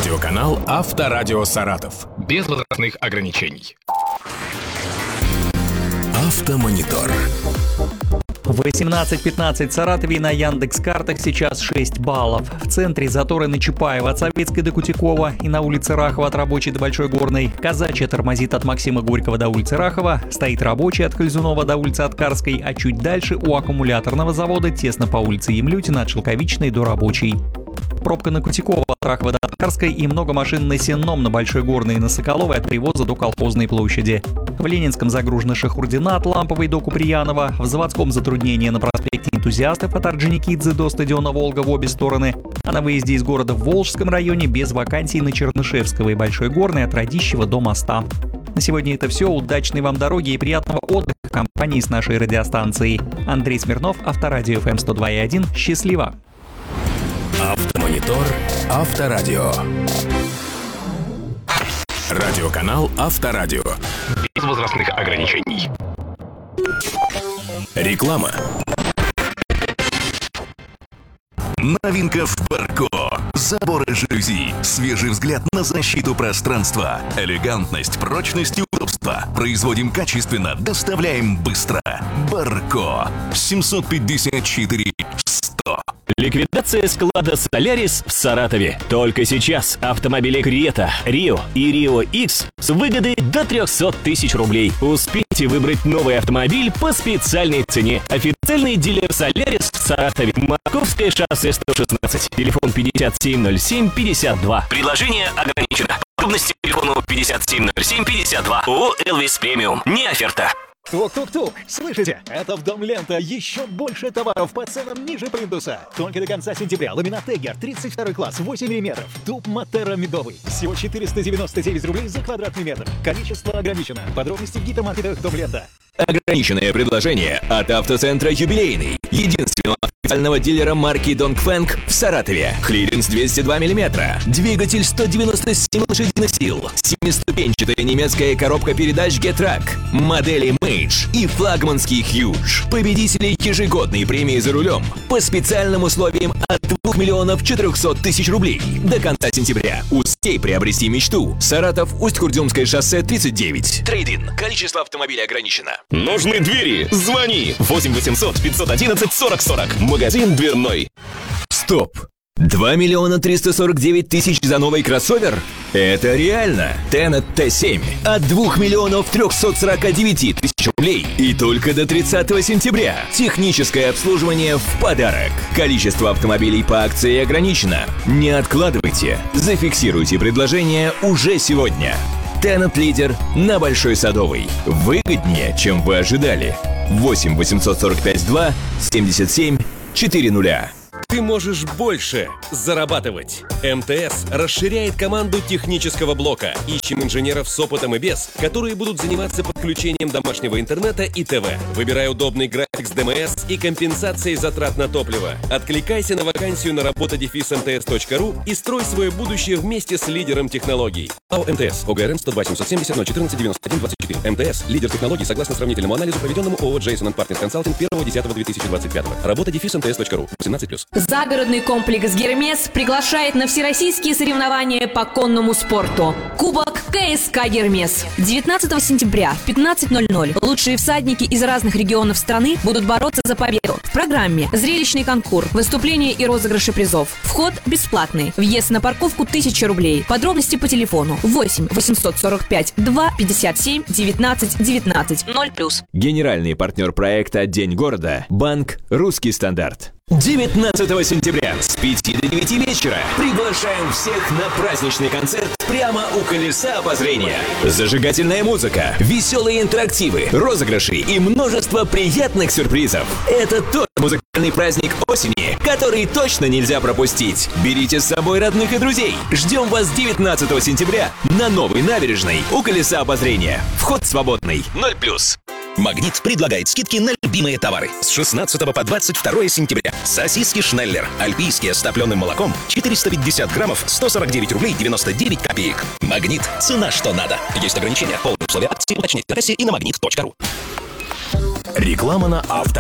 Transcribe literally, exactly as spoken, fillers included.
Радиоканал Авторадио Саратов. Без возрастных ограничений. Автомонитор. восемнадцать пятнадцать в Саратове, на Яндекс.Картах сейчас шесть баллов. В центре заторы на Чапаева от Советской до Кутякова и на улице Рахова от Рабочей до Большой Горной. Казачья тормозит от Максима Горького до улицы Рахова. Стоит Рабочий от Кользунова до улицы Откарской, а чуть дальше у аккумуляторного завода тесно по улице Емлютина от Шелковичной до Рабочей. Пробка на Кутякова от Рахова до Откарской и много машин на Сенном, на Большой Горной и на Соколовой от Привоза до Колхозной площади. В Ленинском загружена Шахурдина от Ламповой до Куприянова. В Заводском затруднение на проспекте Энтузиастов от Орджоникидзе до стадиона Волга в обе стороны. А на выезде из города в Волжском районе без вакансий на Чернышевского и Большой Горной от Радищева до моста. На сегодня это все. Удачной вам дороги и приятного отдыха в компании с нашей радиостанцией. Андрей Смирнов, Авторадио эф эм сто два и один. Счастливо! Автомонитор Авторадио. Радиоканал Авторадио. Без возрастных ограничений. Реклама. Новинка в Барко. Заборы жалюзи. Свежий взгляд на защиту пространства. Элегантность, прочность и удобство. Производим качественно, доставляем быстро. Барко. семьсот пятьдесят четыре сто. Ликвидация склада «Солярис» в Саратове. Только сейчас автомобили Крета, Рио и Рио Икс с выгодой до триста тысяч рублей. Успейте выбрать новый автомобиль по специальной цене. Официальный дилер «Солярис» в Саратове. Маковское шоссе сто шестнадцать. Телефон пятьдесят семь ноль семь пятьдесят два. Предложение ограничено. Подробности по телефону пятьдесят семь ноль семь пятьдесят два. ООО «Элвис Премиум». Не оферта. Тук-тук-тук! Слышите? Это в Дом Лента еще больше товаров по ценам ниже плинтуса. Только до конца сентября ламинат Тегер тридцать второй класс восемь миллиметров. Дуб Матера медовый. Всего четыреста девяносто девять рублей за квадратный метр. Количество ограничено. Подробности в гипермаркетах Дом Лента. Ограниченное предложение от автоцентра «Юбилейный». Единственного официального дилера марки Dongfeng в Саратове. Клиренс двести два миллиметра. Двигатель сто девяносто семь лошадиных сил. Семиступенчатая немецкая коробка передач Getrack. Модели Mage и флагманский Huge. Победители ежегодной премии за рулем. По специальным условиям от двух миллионов четырехсот тысяч рублей. До конца сентября. Успей приобрести мечту. Саратов, Усть-Курдюмское шоссе тридцать девять. Трейд-ин. Количество автомобилей ограничено. Нужны двери? Звони! восемь восемьсот пятьсот одиннадцать сорок сорок. Магазин дверной. Стоп! два миллиона триста сорок девять тысяч за новый кроссовер? Это реально! Тенет Т семь от двух миллионов трехсот сорока девяти тысяч рублей. И только до тридцатого сентября. Техническое обслуживание в подарок. Количество автомобилей по акции ограничено. Не откладывайте. Зафиксируйте предложение уже сегодня. Тенет лидер на Большой Садовой. Выгоднее, чем вы ожидали. восемь восемьсот сорок пять два семьдесят семь четыреста. Ты можешь больше зарабатывать. МТС расширяет команду технического блока. Ищем инженеров с опытом и без, которые будут заниматься подключением домашнего интернета и ТВ. Выбирай удобный график с ДМС и компенсацией затрат на топливо. Откликайся на вакансию на работа дефис эм тэ эс точка ру и строй свое будущее вместе с лидером технологий. АО МТС. ОГРН сто два семьсот семьдесят ноль четырнадцать девяносто один двадцать четыре. МТС. Лидер технологий согласно сравнительному анализу, проведенному ООО Джейсон энд Партнерс Консалтинг первого десятого две тысячи двадцать пятого. Работа дефис эм тэ эс точка ру. восемнадцать плюс. Загородный комплекс «Гермес» приглашает на всероссийские соревнования по конному спорту. Кубок ка эс ка «Гермес». девятнадцатого сентября в пятнадцать ноль ноль лучшие всадники из разных регионов страны будут бороться за победу. В программе зрелищный конкурс, выступления и розыгрыши призов. Вход бесплатный. Въезд на парковку тысяча рублей. Подробности по телефону восемь восемьсот сорок пять два пятьдесят семь девятнадцать девятнадцать. ноль плюс. Генеральный партнер проекта «День города» – банк «Русский стандарт». девятнадцатого сентября с пяти до девяти вечера приглашаем всех на праздничный концерт прямо у колеса обозрения. Зажигательная музыка, веселые интерактивы, розыгрыши и множество приятных сюрпризов. Это тот музыкальный праздник осени, который точно нельзя пропустить. Берите с собой родных и друзей. Ждем вас девятнадцатого сентября на Новой набережной у колеса обозрения. Вход свободный. ноль плюс. Магнит предлагает скидки на любимые товары. С шестнадцатого по двадцать второе сентября. Сосиски Шнеллер. Альпийские с топленым молоком. четыреста пятьдесят граммов. сто сорок девять рублей девяносто девять копеек. Магнит. Цена что надо. Есть ограничения. Полные условия акции уточнить на кассе и на магнит точка ру. Реклама на Авто.